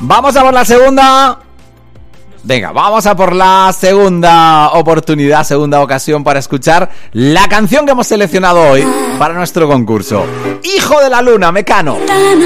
Vamos a por la segunda. Venga, vamos a por la segunda oportunidad, segunda ocasión para escuchar la canción que hemos seleccionado hoy para nuestro concurso. Hijo de la Luna, Mecano.